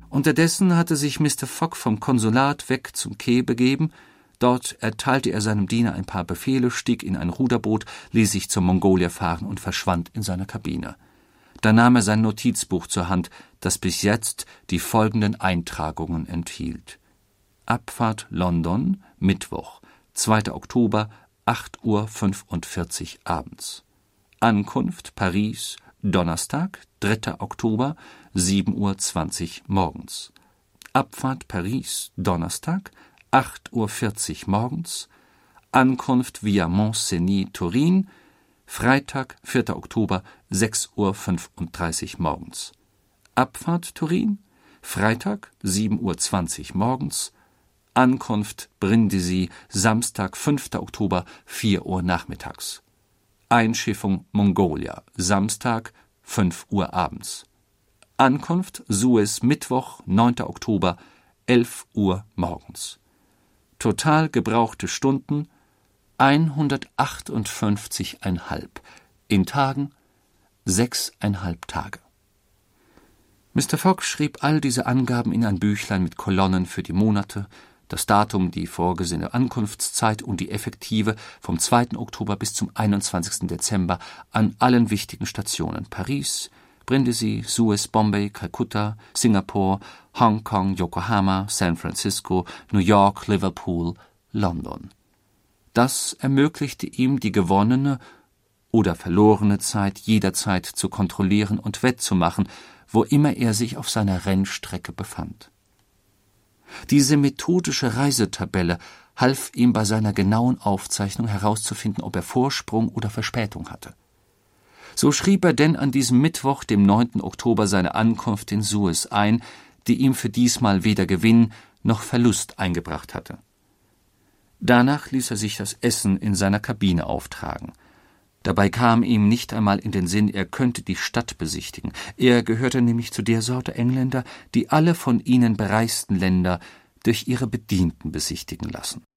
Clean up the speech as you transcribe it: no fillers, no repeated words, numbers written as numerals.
Unterdessen hatte sich Mr. Fogg vom Konsulat weg zum Quai begeben. Dort erteilte er seinem Diener ein paar Befehle, stieg in ein Ruderboot, ließ sich zur Mongolia fahren und verschwand in seiner Kabine. Da nahm er sein Notizbuch zur Hand, das bis jetzt die folgenden Eintragungen enthielt: Abfahrt London, Mittwoch, 2. Oktober, 8:45 Uhr abends. Ankunft Paris, Donnerstag, 3. Oktober, 7:20 Uhr morgens. Abfahrt Paris, Donnerstag, 8:40 Uhr morgens. Ankunft via Mont-Cenis, Turin, Freitag, 4. Oktober, 6:35 Uhr morgens. Abfahrt Turin, Freitag, 7:20 Uhr morgens. Ankunft Brindisi, Samstag, 5. Oktober, 4 Uhr nachmittags. Einschiffung Mongolia, Samstag, 5 Uhr abends. Ankunft Suez, Mittwoch, 9. Oktober, 11 Uhr morgens. Total gebrauchte Stunden 158,5, in Tagen 6,5 Tage. Mr. Fogg schrieb all diese Angaben in ein Büchlein mit Kolonnen für die Monate, das Datum, die vorgesehene Ankunftszeit und die effektive vom 2. Oktober bis zum 21. Dezember an allen wichtigen Stationen: Paris, Brindisi, Suez, Bombay, Kalkutta, Singapur, Hongkong, Yokohama, San Francisco, New York, Liverpool, London. Das ermöglichte ihm, die gewonnene oder verlorene Zeit jederzeit zu kontrollieren und wettzumachen, wo immer er sich auf seiner Rennstrecke befand. Diese methodische Reisetabelle half ihm bei seiner genauen Aufzeichnung herauszufinden, ob er Vorsprung oder Verspätung hatte. So schrieb er denn an diesem Mittwoch, dem 9. Oktober, seine Ankunft in Suez ein, die ihm für diesmal weder Gewinn noch Verlust eingebracht hatte. Danach ließ er sich das Essen in seiner Kabine auftragen. Dabei kam ihm nicht einmal in den Sinn, er könnte die Stadt besichtigen. Er gehörte nämlich zu der Sorte Engländer, die alle von ihnen bereisten Länder durch ihre Bedienten besichtigen lassen.